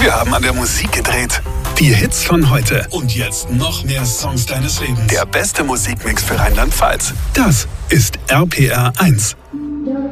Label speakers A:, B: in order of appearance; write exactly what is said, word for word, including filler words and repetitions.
A: Wir haben an der Musik gedreht. Die Hits von heute. Und jetzt noch mehr Songs deines Lebens. Der beste Musikmix für Rheinland-Pfalz. Das ist R P R eins.